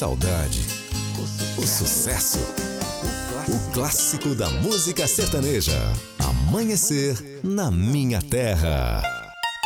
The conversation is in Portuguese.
saudade, o sucesso, o clássico da música sertaneja. Amanhecer na minha terra.